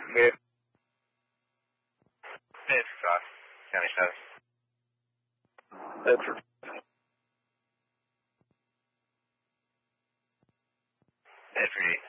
Mid. Mid Scott, County 7. Bedford. Bedford 8.